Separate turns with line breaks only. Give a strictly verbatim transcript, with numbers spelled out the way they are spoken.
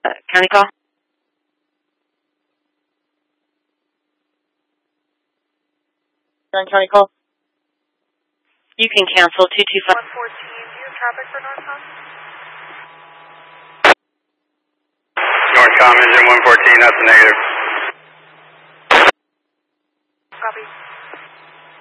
Uh, county call? County call? You can cancel two two five.
one fourteen, do you have traffic for Northcom?
Northcom engine one fourteen, that's a negative.
Copy.